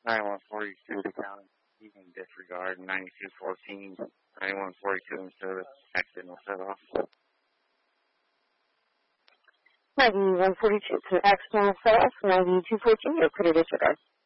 9142 to county. You can disregard 9214, 9142 instead of accidental set off. 9142 to accidental set off, 9214, you're clear to disregard.